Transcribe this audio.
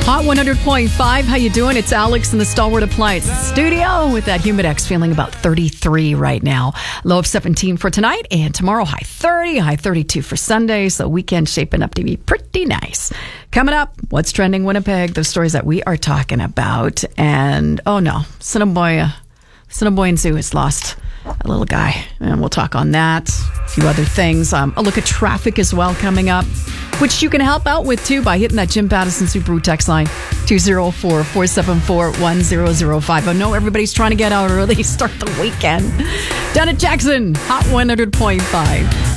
Hot 100.5, how you doing? It's Alex in the Stalwart Appliance studio with that Humidex feeling about 33 right now. Low of 17 for tonight and tomorrow high 30, high 32 for Sunday. So weekend shaping up to be pretty nice. Coming up, what's trending Winnipeg? Those stories that we are talking about. And oh no, Assiniboine Zoo has lost a little guy. And we'll talk on that. A few other things. A look at traffic as well coming up, which you can help out with too by hitting that Jim Pattison Subaru text line 204-474-1005. I know everybody's trying to get out early, start the weekend. Down at Jackson, Hot 100.5.